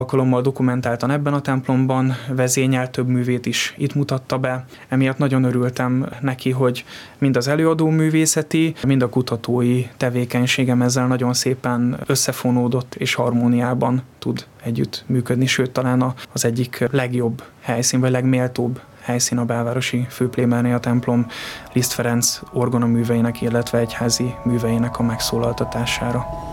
alkalommal dokumentáltan ebben a templomban vezényelt, több művét is itt mutatta be. Emiatt nagyon örültem neki, hogy mind az előadó művészeti, mind a kutatói tevékenységem ezzel nagyon szépen összefonódott és harmóniában tud együtt működni, sőt talán az egyik legjobb helyszín, vagy legméltóbb helyszín a belvárosi főplébánia templom Liszt Ferenc orgonaműveinek, illetve egyházi műveinek a megszólaltatására.